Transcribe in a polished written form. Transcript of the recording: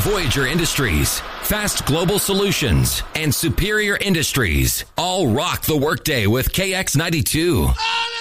Voyager Industries, Fast Global Solutions, and Superior Industries all rock the workday with KX92.